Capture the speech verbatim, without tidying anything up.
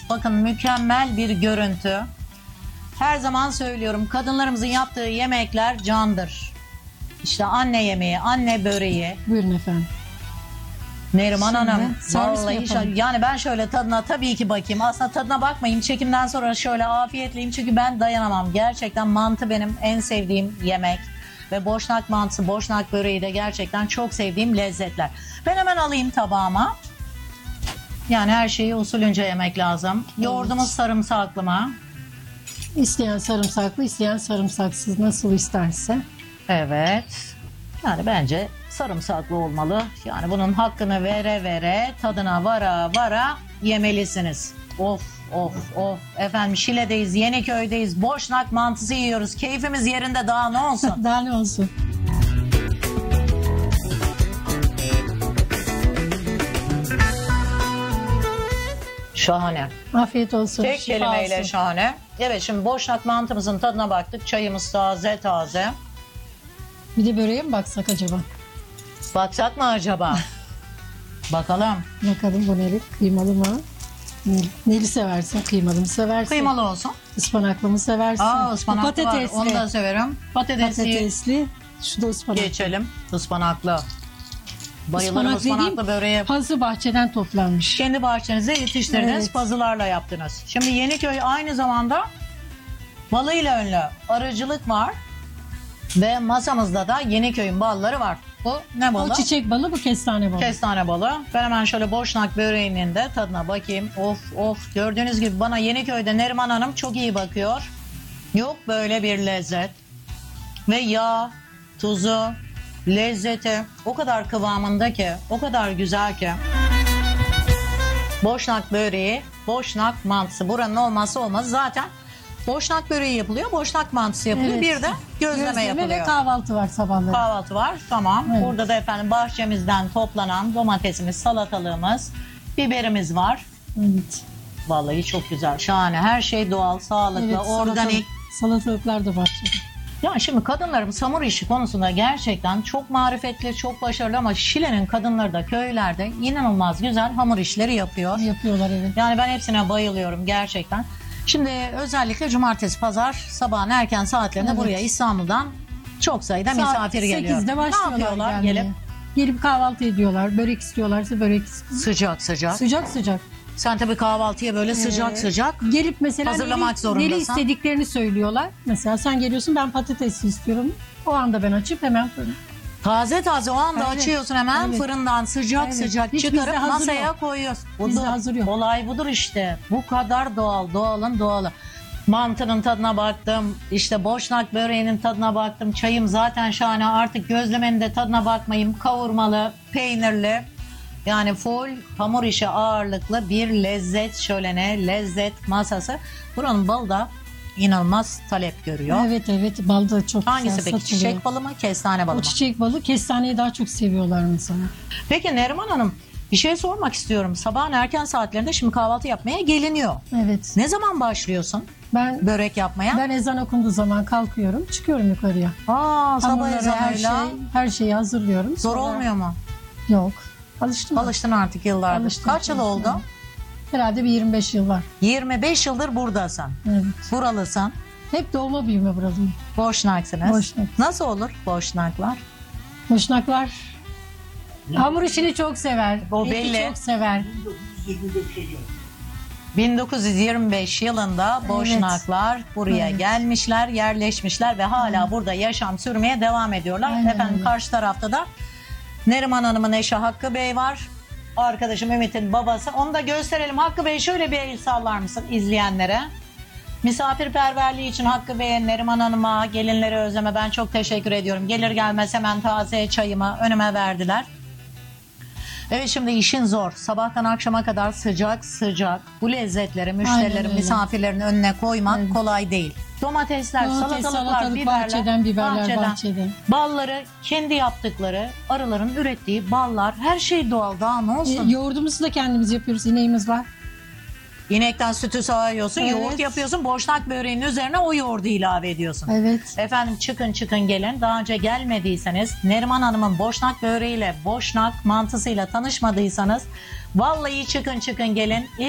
Bakın mükemmel bir görüntü. Her zaman söylüyorum, kadınlarımızın yaptığı yemekler candır. İşte anne yemeği, anne böreği. Buyurun efendim. Neriman Şimdi Hanım, servis mi vallahi yapalım? inşallah- yani ben şöyle tadına tabii ki bakayım. Aslında tadına bakmayayım. Çekimden sonra şöyle afiyetleyeyim çünkü ben dayanamam. Gerçekten mantı benim en sevdiğim yemek. Ve boşnak mantısı, boşnak böreği de gerçekten çok sevdiğim lezzetler. Ben hemen alayım tabağıma. Yani her şeyi usulünce yemek lazım. Yoğurdumuz sarımsaklı mı? İsteyen sarımsaklı, isteyen sarımsaksız, nasıl isterse. Evet. Yani bence sarımsaklı olmalı. Yani bunun hakkını vere vere, tadına vara vara yemelisiniz. Of of of. Efendim Şile'deyiz, Yeniköy'deyiz. Boşnak mantısı yiyoruz. Keyfimiz yerinde, daha ne olsun. Daha ne olsun. Şahane. Afiyet olsun. Tek şifa kelimeyle olsun. şahane. Evet, şimdi boşnak mantımızın tadına baktık. Çayımız taze taze. Bir de böreğe mi baksak acaba? Baksak mı acaba? Bakalım. Bakalım bu neli? Kıymalı mı? Neli, neli seversin? Kıymalı mı seversin? Kıymalı olsun. Ispanaklı mı seversin? Aa, ıspanaklı var. Patatesli. Onu da severim. Patatesli. Patatesli. Şu da ıspanak. Geçelim. Ispanaklı. Bayılırım Ispanak dediğim ıspanaklı böreğe. Pazı bahçeden toplanmış. Kendi bahçenize yetiştirdiniz, Evet. pazılarla yaptınız. Şimdi Yeniköy aynı zamanda balıyla ünlü. Arıcılık var ve masamızda da Yeniköy'ün balları var. Bu ne balı? O çiçek balı, bu kestane balı. Kestane balı. Ben hemen şöyle boşnak böreğinin de tadına bakayım. Of of, gördüğünüz gibi bana Yeniköy'de Neriman Hanım çok iyi bakıyor. Yok böyle bir lezzet. Ve yağ, tuzu, lezzeti o kadar kıvamında ki, o kadar güzel ki. Boşnak böreği, boşnak mantısı. Buranın olmazsa olmazı zaten boşnak böreği yapılıyor, boşnak mantısı yapılıyor. Evet. Bir de gözleme, Gözleme yapılıyor. ve kahvaltı var sabahları. Kahvaltı var, tamam. Evet. Burada da efendim bahçemizden toplanan domatesimiz, salatalığımız, biberimiz var. Evet. Vallahi çok güzel, şahane. Her şey doğal, sağlıklı, Evet, organik. salatalık- Salatalıklar da bahçede. Ya şimdi kadınlarımız hamur işi konusunda gerçekten çok marifetli, çok başarılı ama Şile'nin kadınları da köylerde inanılmaz güzel hamur işleri yapıyor. Yapıyorlar evet. Yani ben hepsine bayılıyorum gerçekten. Şimdi özellikle cumartesi, pazar sabahın erken saatlerinde Evet. buraya İstanbul'dan çok sayıda misafir geliyor. sekizde Ne başlıyorlar yapıyorlar? gelmeye. Gelip Gelip kahvaltı ediyorlar. Börek istiyorlarsa börek istiyorlar. sıcak sıcak. Sıcak sıcak. Sen tabii kahvaltıya böyle sıcak Evet. sıcak. Gelip mesela Hazırlamak neli, zorundasın. neli istediklerini söylüyorlar. Mesela sen geliyorsun, ben patatesli istiyorum. O anda ben açıp hemen fırın. Taze taze o anda Evet. açıyorsun hemen Evet. fırından sıcak Evet. sıcak Hiç çıkarıp bizde hazır masaya yok. koyuyorsun. Bizde Budur. hazır yok. Olay budur işte. Bu kadar doğal, doğalın doğalı. Mantının tadına baktım, işte boşnak böreğinin tadına baktım, çayım zaten şahane, artık gözlemenin de tadına bakmayayım, kavurmalı, peynirli, yani full hamur işi ağırlıklı bir lezzet şöleni, lezzet masası. Buranın balı da inanılmaz talep görüyor. Evet evet, bal da çok Hangisi güzel peki, satılıyor. çiçek balı mı, kestane balı O mı? çiçek balı, kestaneyi daha çok seviyorlar mesela. Peki Neriman Hanım, bir şey sormak istiyorum. Sabahın erken saatlerinde şimdi kahvaltı yapmaya geliniyor. Evet. Ne zaman başlıyorsun Ben börek yapmaya? ben ezan okunduğu zaman kalkıyorum, çıkıyorum yukarıya. Aa, sabah Hamurları, her şey, ezanıyla. her şeyi hazırlıyorum. Zor Sonra- olmuyor mu? Yok. Alıştım. Alıştın artık yıllardır. Alıştım. Kaç yıl oldu? Herhalde bir yirmi beş yıl var. yirmi beş yıldır buradasın. Evet. Buralısın. Hep doğma büyüme buralıyım. Boşnaksınız. Boşnak. Nasıl olur boşnaklar? Boşnaklar hamur işini çok sever. O eti belli. çok sever. bin dokuz yüz yirmi beş yılında boşnaklar buraya Evet. gelmişler, yerleşmişler ve hala burada yaşam sürmeye devam ediyorlar. Aynen Efendim öyle. karşı tarafta da Neriman Hanım'ın eşi Hakkı Bey var. Arkadaşım Ümit'in babası. Onu da gösterelim. Hakkı Bey, şöyle bir el sallar mısın izleyenlere? Misafirperverliği için Hakkı Bey'e, Neriman Hanım'a, gelinleri Özlem'e ben çok teşekkür ediyorum. Gelir gelmez hemen taze çayımı önüme verdiler. Evet, şimdi işin zor. Sabahtan akşama kadar sıcak sıcak bu lezzetleri müşterilerin, öyle. misafirlerin önüne koymak Evet. kolay değil. Domatesler, Domates, salatalıklar, salatalık, biberler, bahçeden, biberler bahçeden. Balları kendi yaptıkları, arıların ürettiği ballar, her şey doğal, daha ne E, olsun? yoğurdumuzu da kendimiz yapıyoruz. İneğimiz var. İnekten sütü sağıyorsun, Evet. yoğurt yapıyorsun, boşnak böreğinin üzerine o yoğurdu ilave ediyorsun. Evet. Efendim çıkın çıkın gelin. Daha önce gelmediyseniz, Neriman Hanım'ın boşnak böreğiyle, boşnak mantısıyla tanışmadıysanız vallahi çıkın çıkın gelin.